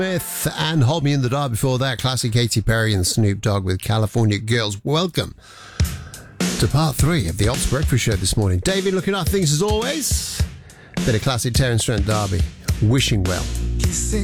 Smith and Hold Me in the Dark. Before that, classic Katy Perry and Snoop Dogg with California Girls. Welcome to part 3 of the Ops Breakfast Show this morning. David looking after things as always. Bit of classic Terence Trent D'Arby. Wishing Well.